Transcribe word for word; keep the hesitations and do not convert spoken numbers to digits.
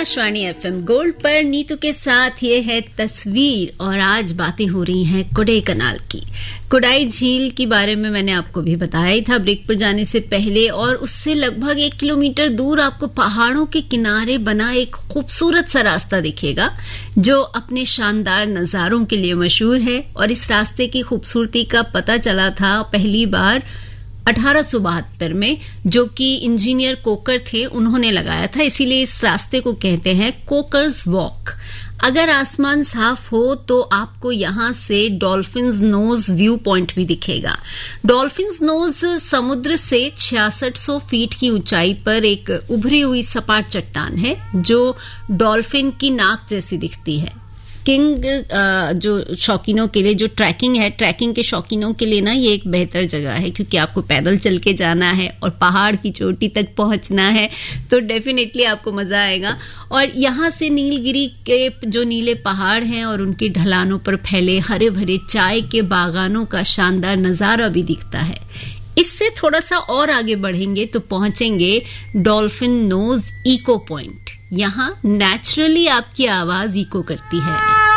Akashvani FM gold पर नीतू के साथ ये है तस्वीर और आज बातें हो रही हैं कोडाईकनाल की। कोडाई झील के बारे में मैंने आपको भी बताया ही था ब्रेक पर जाने से पहले, और उससे लगभग एक किलोमीटर दूर आपको पहाड़ों के किनारे बना एक खूबसूरत सा रास्ता दिखेगा जो अपने शानदार नजारों के लिए मशहूर है। और इस रास्ते की खूबसूरती का पता चला था पहली बार अठारह सौ बहत्तर में, जो कि इंजीनियर कोकर थे, उन्होंने लगाया था। इसीलिए इस रास्ते को कहते हैं कोकर्स वॉक। अगर आसमान साफ हो तो आपको यहां से डॉल्फिन्स नोज व्यू पॉइंट भी दिखेगा। डॉल्फिन्स नोज समुद्र से छियासठ सौ फीट की ऊंचाई पर एक उभरी हुई सपाट चट्टान है जो डॉल्फिन की नाक जैसी दिखती है। किंग जो शौकीनों के लिए, जो ट्रैकिंग है, ट्रैकिंग के शौकीनों के लिए ना ये एक बेहतर जगह है, क्योंकि आपको पैदल चल के जाना है और पहाड़ की चोटी तक पहुंचना है, तो डेफिनेटली आपको मजा आएगा। और यहां से नीलगिरी के जो नीले पहाड़ हैं और उनकी ढलानों पर फैले हरे भरे चाय के बागानों का शानदार नजारा भी दिखता है। इससे थोड़ा सा और आगे बढ़ेंगे तो पहुंचेंगे डॉल्फिन नोज इको पॉइंट। यहां नेचुरली आपकी आवाज इको करती है।